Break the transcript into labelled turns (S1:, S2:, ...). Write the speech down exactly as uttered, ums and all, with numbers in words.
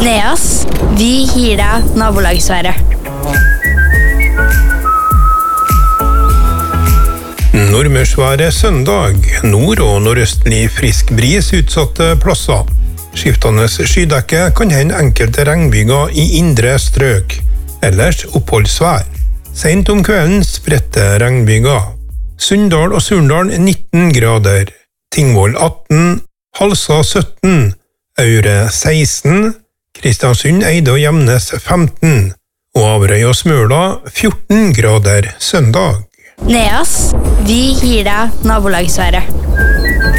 S1: Neas, vi gir deg nabolagsværet.
S2: Nordmørsværet søndag, nord- og nordøstlig frisk bris utsatte plasser. Skiftende skydekke kan hende enkelte regnbyger i indre strøk, ellers oppholdsvær. Sent om kvelden spredte regnbyger. Sunndal og Surndal nitten grader, Tingvoll atten, Halsa sytten, Aure seksten, Kristiansund, Eide og Gjemnes femten, og Averøy og Smøla fjorten grader søndag.
S1: Neas, vi gir deg nabolagsværet.